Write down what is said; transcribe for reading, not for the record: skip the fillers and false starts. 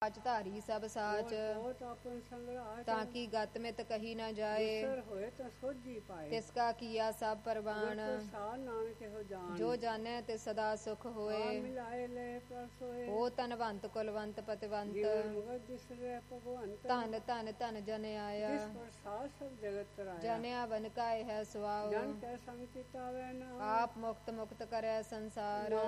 ਸਾਚ ਧਾਰੀ ਸਭ ਸਾਚ ਬਹੁਤ ਆਪਨ ਸੰਗਰਾਜ ਤਾਂ ਕੀ ਗਤ ਮਿਤ ਕਹੀ ਨਾ ਜਾਏ ਸਰ ਹੋਏ ਤਾਂ ਸੋਝੀ ਪਾਏ ਤਿਸ ਕਾ ਕੀਆ ਸਭ ਪਰਵਾਨ ਸਾਲ ਨਾਨਕ ਇਹੋ ਜਾਣ ਜੋ ਜਾਣੈ ਤੇ ਸਦਾ ਸੁਖ ਹੋਏ ਮਿਲਾਏ ਲੈ ਪਰਸੋਏ ਹੋ ਤਨਵੰਤ ਕੁਲਵੰਤ ਪਤਵੰਤ ਮੁਗਤ ਦਿਸਰੇ ਭਗਵੰਤ ਧਨ ਧਨ ਧਨ ਜਨ ਆਇਆ ਜਿਸ ਪ੍ਰਸਾਦ ਸਭ ਜਗਤ ਤਰਾਇਆ ਜਨਿਆ ਬਨ ਕਾਇ ਹੈ ਸੁਆਉ ਜਨ ਕੈ ਸੰਗ ਕੀਤਾ ਵੈ ਨਾ ਆਪ ਮੁਕਤ ਮੁਕਤ ਕਰੈ ਸੰਸਾਰ